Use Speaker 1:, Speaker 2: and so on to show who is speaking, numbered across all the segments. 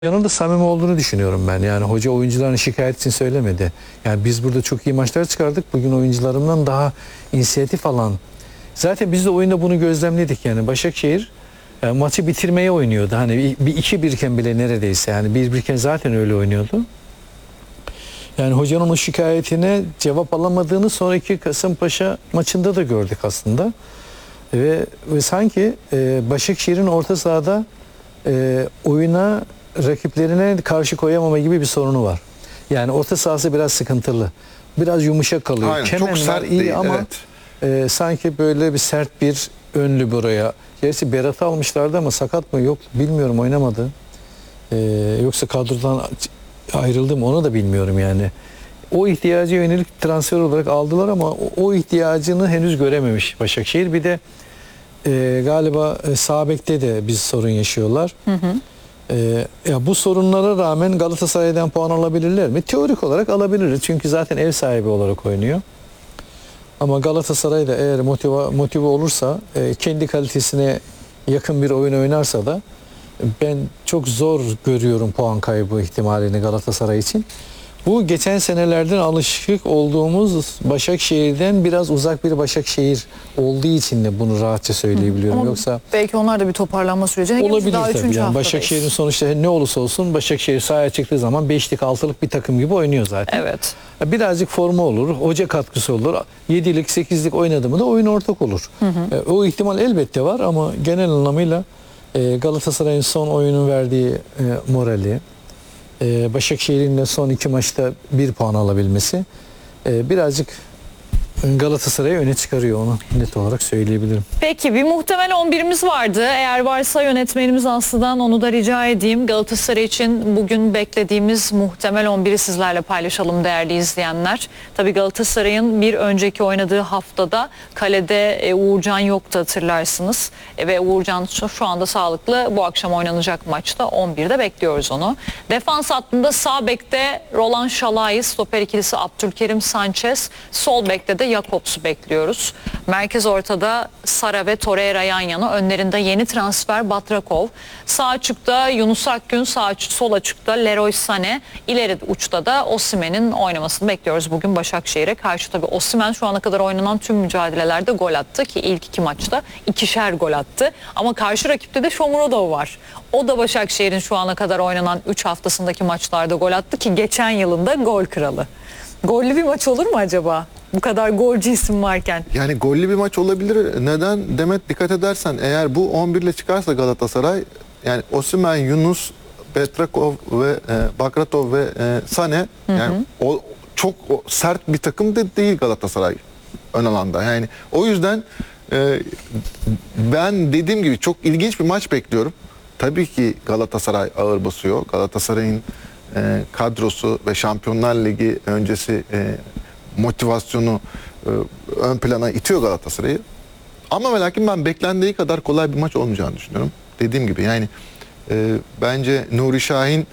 Speaker 1: Yanında samimi olduğunu düşünüyorum ben. Yani hoca oyuncuların şikayet için söylemedi. Yani biz burada çok iyi maçlar çıkardık. Bugün oyuncularımdan daha inisiyatif alan. Zaten biz de oyunda bunu gözlemledik yani. Başakşehir maçı bitirmeye oynuyordu. Hani bir 2-1 iken bile neredeyse. Yani 1-1 iken zaten öyle oynuyordu. Yani hocanın o şikayetine cevap alamadığını sonraki Kasımpaşa maçında da gördük aslında. Ve sanki Başakşehir'in orta sahada oyuna rakiplerine karşı koyamama gibi bir sorunu var. Yani orta sahası biraz sıkıntılı. Biraz yumuşak kalıyor.
Speaker 2: Aynen,
Speaker 1: Kemen
Speaker 2: çok sert
Speaker 1: var iyi
Speaker 2: değil,
Speaker 1: ama
Speaker 2: evet.
Speaker 1: sanki böyle bir sert bir önlü buraya. Gerçi Berat'ı almışlardı ama sakat mı yok bilmiyorum, oynamadı. Yoksa kadrodan ayrıldı mı onu da bilmiyorum yani. O ihtiyacı yönelik transfer olarak aldılar ama o ihtiyacını henüz görememiş Başakşehir. Bir de galiba sağ bekte de bir sorun yaşıyorlar. Hı hı. Ya bu sorunlara rağmen Galatasaray'dan puan alabilirler mi? Teorik olarak alabilir. Çünkü zaten ev sahibi olarak oynuyor. Ama Galatasaray da eğer motive olursa, kendi kalitesine yakın bir oyun oynarsa da ben çok zor görüyorum puan kaybı ihtimalini Galatasaray için. Bu geçen senelerden alışık olduğumuz Başakşehir'den biraz uzak bir Başakşehir olduğu için de bunu rahatça söyleyebiliyorum.
Speaker 3: Ama
Speaker 1: yoksa
Speaker 3: belki onlar da bir toparlanma sürecine girmiş.
Speaker 1: olabilir
Speaker 3: Daha
Speaker 1: tabii. Yani Başakşehir'in sonuçta ne olursa olsun Başakşehir sahaya çıktığı zaman 5'lik 6'lık bir takım gibi oynuyor zaten.
Speaker 3: Evet.
Speaker 1: Birazcık forma olur, hoca katkısı olur. 7'lik 8'lik oynadı mı da oyun ortak olur. Hı hı. O ihtimal elbette var ama genel anlamıyla Galatasaray'ın son oyunun verdiği morali, Başakşehir'in de son 2 maçta 1 puan alabilmesi birazcık Galatasaray'ı öne çıkarıyor, onu net olarak söyleyebilirim.
Speaker 3: Peki bir muhtemel 11'imiz vardı. Eğer varsa yönetmenimiz Aslı'dan onu da rica edeyim. Galatasaray için bugün beklediğimiz muhtemel 11'i sizlerle paylaşalım değerli izleyenler. Tabii Galatasaray'ın bir önceki oynadığı haftada kalede Uğurcan yoktu, hatırlarsınız. Ve Uğurcan şu anda sağlıklı. Bu akşam oynanacak maçta 11'de bekliyoruz onu. Defans hattında sağ bekte Roland Şalai, stoper ikilisi Abdülkerim Sanchez, sol bekte de Jakobs'u bekliyoruz. Merkez ortada Sara ve Torreira yan yana. Önlerinde yeni transfer Batrakov. Sağ açıkta Yunus Akgün, sol açıkta Leroy Sané. İleri uçta da Osimhen'in oynamasını bekliyoruz bugün Başakşehir'e karşı. Tabii Osimhen şu ana kadar oynanan tüm mücadelelerde gol attı ki ilk 2 maçta 2'şer gol attı. Ama karşı rakipte de Shomurodov var. O da Başakşehir'in şu ana kadar oynanan 3 haftasındaki maçlarda gol attı ki geçen yılında gol kralı. Gollü bir maç olur mu acaba? Bu kadar golcü isim varken.
Speaker 2: Yani gollü bir maç olabilir. Neden? Demet, dikkat edersen eğer bu 11 ile çıkarsa Galatasaray, yani Osimhen, Yunus, Petrakov ve Bakratov ve Sané, yani o çok sert bir takım da değil Galatasaray ön alanda. Yani o yüzden ben dediğim gibi çok ilginç bir maç bekliyorum. Tabii ki Galatasaray ağır basıyor. Galatasaray'ın kadrosu ve Şampiyonlar Ligi öncesi motivasyonu ön plana itiyor Galatasaray'ı. Ama ve lakin ben beklendiği kadar kolay bir maç olmayacağını düşünüyorum. Dediğim gibi yani bence Nuri Şahin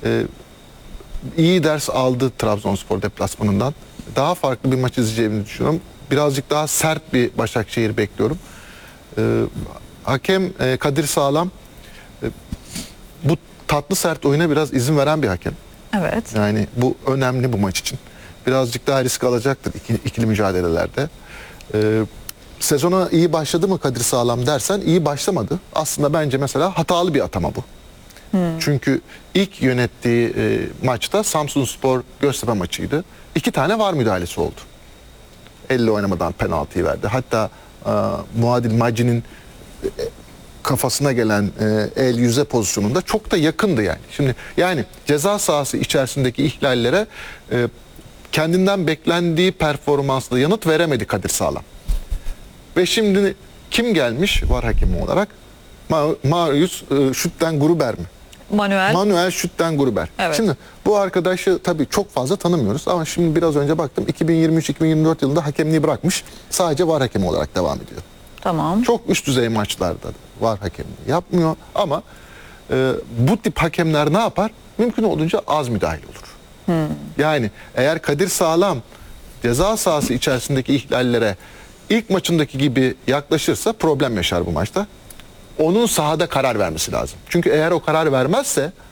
Speaker 2: iyi ders aldı Trabzonspor deplasmanından. Daha farklı bir maç izleyeceğimizi düşünüyorum. Birazcık daha sert bir Başakşehir bekliyorum. Hakem Kadir Sağlam bu tatlı sert oyuna biraz izin veren bir hakem.
Speaker 3: Evet.
Speaker 2: Yani bu önemli bu maç için. Birazcık daha risk alacaktır ikili mücadelelerde. Sezona iyi başladı mı Kadir Sağlam dersen iyi başlamadı. Aslında bence mesela hatalı bir atama bu. Çünkü ilk yönettiği maçta Samsunspor Göztepe maçıydı. 2 tane VAR müdahalesi oldu. Elle oynamadan penaltıyı verdi. Hatta Muadil Maci'nin kafasına gelen el yüze pozisyonunda çok da yakındı yani. Şimdi yani ceza sahası içerisindeki ihlallere kendinden beklendiği performansla yanıt veremedi Kadir Sağlam. Ve şimdi kim gelmiş VAR hakemi olarak? Marius Schüttengruber mi? Manuel Schüttengruber.
Speaker 3: Evet.
Speaker 2: Şimdi bu arkadaşı tabii çok fazla tanımıyoruz ama şimdi biraz önce baktım 2023-2024 yılında hakemliği bırakmış. Sadece VAR hakemi olarak devam ediyor.
Speaker 3: Tamam.
Speaker 2: Çok üst düzey maçlarda VAR hakemliği yapmıyor ama bu tip hakemler ne yapar? Mümkün olduğunca az müdahale olur. Yani eğer Kadir Sağlam ceza sahası içerisindeki ihlallere ilk maçındaki gibi yaklaşırsa problem yaşar bu maçta. Onun sahada karar vermesi lazım. Çünkü eğer o karar vermezse